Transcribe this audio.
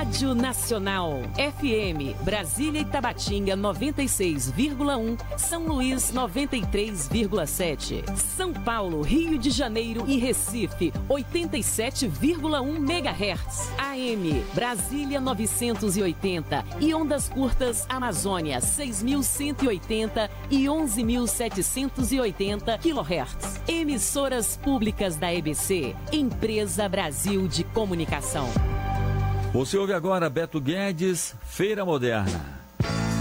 Rádio Nacional. FM, Brasília e Tabatinga 96,1. São Luís 93,7. São Paulo, Rio de Janeiro e Recife 87,1 MHz. AM, Brasília 980 e ondas curtas Amazônia 6.180 e 11.780 kHz. Emissoras públicas da EBC, Empresa Brasil de Comunicação. Você ouve agora Beto Guedes, Feira Moderna.